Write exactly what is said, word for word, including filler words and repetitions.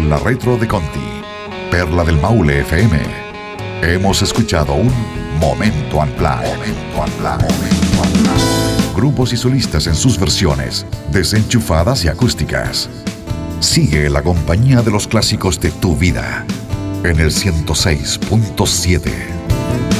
en la retro de Conti, Perla del Maule F M. Hemos escuchado un Momento Unplugged. Momento Unplugged. Momento Unplugged. Grupos y solistas en sus versiones, desenchufadas y acústicas. Sigue la compañía de los clásicos de tu vida en el ciento seis punto siete.